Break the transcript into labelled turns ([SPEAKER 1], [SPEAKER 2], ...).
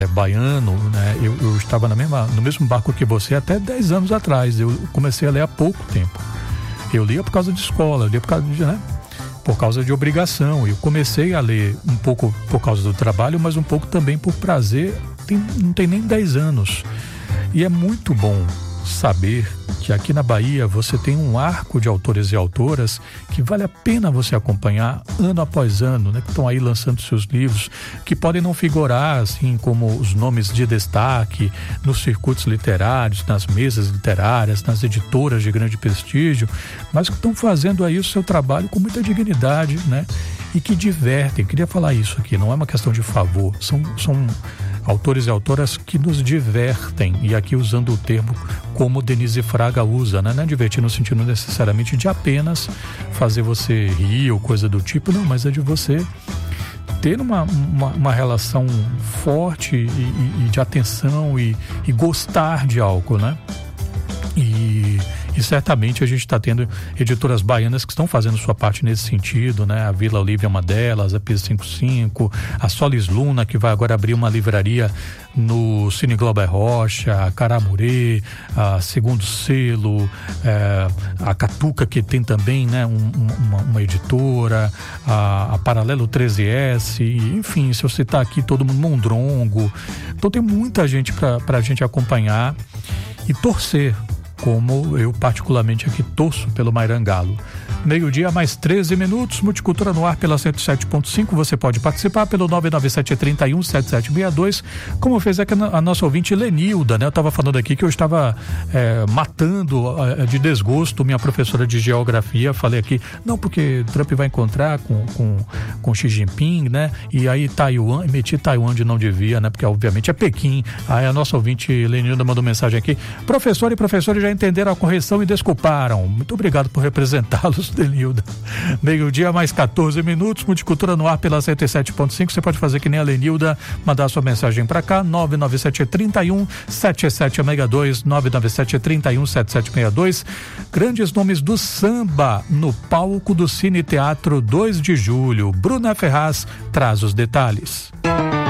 [SPEAKER 1] baiano, né? Eu estava no mesmo barco que você até 10 anos atrás. Eu comecei a ler há pouco tempo. Eu lia por causa de escola, eu lia por causa de obrigação. Eu comecei a ler um pouco por causa do trabalho, mas um pouco também por prazer. Não tem nem 10 anos. E é muito bom saber que aqui na Bahia você tem um arco de autores e autoras que vale a pena você acompanhar ano após ano, né? Que estão aí lançando seus livros, que podem não figurar assim como os nomes de destaque nos circuitos literários, nas mesas literárias, nas editoras de grande prestígio, mas que estão fazendo aí o seu trabalho com muita dignidade, né? E que divertem. Queria falar isso aqui, não é uma questão de favor, são autores e autoras que nos divertem, e aqui usando o termo como Denise Fraga usa, né? Não é divertir no sentido necessariamente de apenas fazer você rir ou coisa do tipo, não, mas é de você ter uma relação forte e de atenção e gostar de algo, né? E certamente a gente está tendo editoras baianas que estão fazendo sua parte nesse sentido, né? A Vila Olívia é uma delas, a P55, a Solis Luna, que vai agora abrir uma livraria no Cine Glauber Rocha, a Caramurê, a Segundo Selo, a Catuca, que tem também, né, uma editora, a Paralelo 13S, enfim, se eu citar aqui todo mundo, Mondrongo. Então tem muita gente para a gente acompanhar e torcer, como eu particularmente aqui torço pelo Mairangalo. 12:13, Multicultura no ar pela 107.5. Você pode participar pelo 997317762, como fez aqui a nossa ouvinte Lenilda, né? Eu estava falando aqui que eu estava matando de desgosto minha professora de geografia. Falei aqui, não, porque Trump vai encontrar com Xi Jinping, né? E aí Taiwan, meti Taiwan de não devia, né? Porque obviamente é Pequim. Aí a nossa ouvinte Lenilda mandou mensagem aqui: professor e professores já entenderam a correção e desculparam. Muito obrigado por representá-los, Lenilda. 12:14, Multicultura no ar pela 107.5. Você pode fazer que nem a Lenilda, mandar sua mensagem para cá, 997317762, 997317762. Grandes nomes do samba no palco do Cine Teatro 2 de Julho. Bruna Ferraz traz os detalhes.